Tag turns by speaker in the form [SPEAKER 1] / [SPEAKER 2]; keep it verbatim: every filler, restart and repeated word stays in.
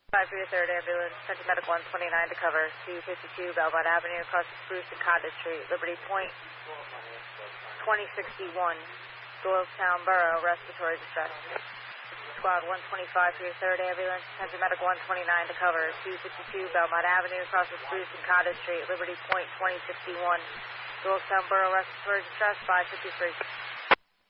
[SPEAKER 1] five for your third ambulance, Central Medic one twenty-nine to cover, two fifty-two Belmont Avenue, across the Spruce and Cottage Street, Liberty Point, twenty sixty-one, Doylestown Borough, respiratory distress. Squad one twenty-five for your third ambulance, Central Medic one twenty-nine to cover, two fifty-two Belmont Avenue, across the Spruce and Cottage Street, Liberty Point, twenty sixty-one, Doylestown Borough, respiratory distress, five fifty-three.